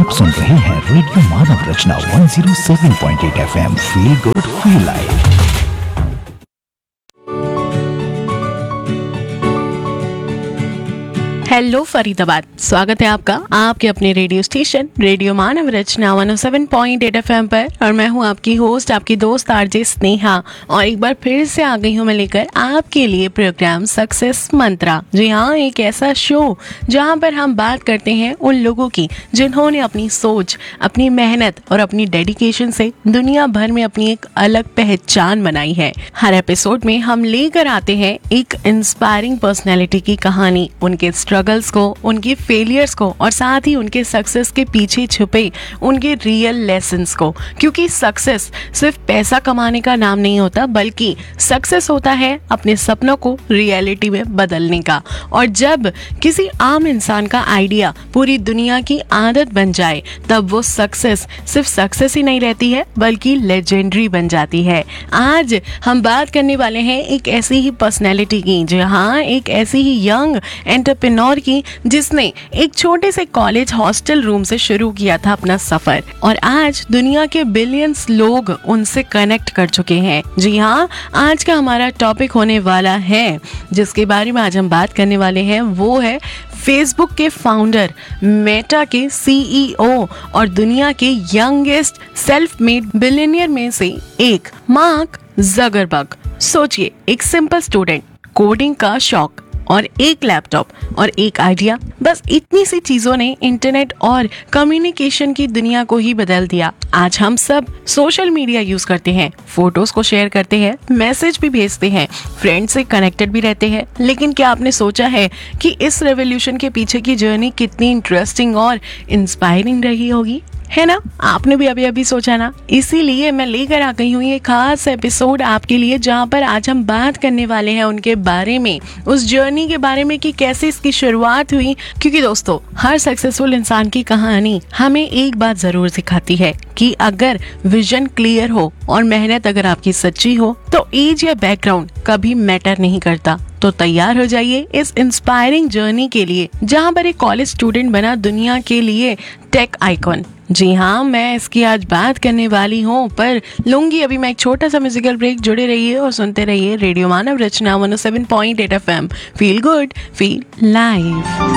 आप सुन रहे हैं रेडियो मानव रचना 107.8 FM। Feel good feel live. Hello Faridabad, स्वागत है आपका आपके अपने रेडियो स्टेशन रेडियो मानव रचना 107.8 FM पर। और मैं हूं आपकी होस्ट, आपकी दोस्त आरजे स्नेहा। और एक बार फिर से आ गई हूं मैं लेकर आपके लिए प्रोग्राम सक्सेस मंत्रा। जी हाँ, एक ऐसा शो जहां पर हम बात करते हैं उन लोगों की जिन्होंने अपनी सोच, अपनी मेहनत और अपनी डेडिकेशन से दुनिया भर में अपनी एक अलग पहचान बनाई है। हर एपिसोड में हम लेकर आते हैं एक इंस्पायरिंग पर्सनैलिटी की कहानी, उनके स्ट्रगल्स को, उनकी फेलियर्स को और साथ ही उनके सक्सेस के पीछे छुपे उनके रियल लेसन्स को। क्योंकि सक्सेस सिर्फ पैसा कमाने का नाम नहीं होता, बल्कि सक्सेस होता है अपने सपनों को रियलिटी में बदलने का। और जब किसी आम इंसान का आइडिया पूरी दुनिया की आदत बन जाए, तब वो सक्सेस सिर्फ सक्सेस ही नहीं रहती है, बल्कि लेजेंडरी बन जाती है। आज हम बात करने वाले हैं एक ऐसी ही पर्सनैलिटी की, जहाँ एक ऐसी ही यंग एंटरप्रेन्योर की, जिसने एक छोटे से कॉलेज हॉस्टल रूम से शुरू किया था अपना सफर। और आज दुनिया के बिलियंस लोग उनसे कनेक्ट कर चुके हैं। जी हाँ, आज का हमारा टॉपिक होने वाला है, जिसके बारे में आज हम बात करने वाले हैं, वो है फेसबुक के फाउंडर, मेटा के CEO और दुनिया के यंगेस्ट सेल्फ मेड बिलियनियर में से एक, मार्क ज़करबर्ग। सोचिए, एक सिंपल स्टूडेंट, कोडिंग का शौक और एक लैपटॉप और एक आइडिया, बस इतनी सी चीजों ने इंटरनेट और कम्युनिकेशन की दुनिया को ही बदल दिया। आज हम सब सोशल मीडिया यूज करते हैं, फोटोज को शेयर करते हैं, मैसेज भी भेजते हैं, फ्रेंड से कनेक्टेड भी रहते हैं। लेकिन क्या आपने सोचा है कि इस रेवोल्यूशन के पीछे की जर्नी कितनी इंटरेस्टिंग और इंस्पायरिंग रही होगी, है ना? आपने भी अभी अभी सोचा ना? इसीलिए मैं लेकर आ गई हूँ ये खास एपिसोड आपके लिए, जहाँ पर आज हम बात करने वाले हैं उनके बारे में, उस जर्नी के बारे में कि कैसे इसकी शुरुआत हुई। क्योंकि दोस्तों, हर सक्सेसफुल इंसान की कहानी हमें एक बात जरूर सिखाती है कि अगर विजन क्लियर हो और मेहनत अगर आपकी सच्ची हो, तो एज या बैकग्राउंड कभी मैटर नहीं करता। तो तैयार हो जाइए इस इंस्पायरिंग जर्नी के लिए, जहाँ पर एक कॉलेज स्टूडेंट बना दुनिया के लिए टेक आइकॉन। जी हाँ, मैं इसकी आज बात करने वाली हूँ, पर लूंगी अभी मैं एक छोटा सा म्यूजिकल ब्रेक। जुड़े रहिए और सुनते रहिए रेडियो मानव रचना 107.8 FM। Feel good feel live.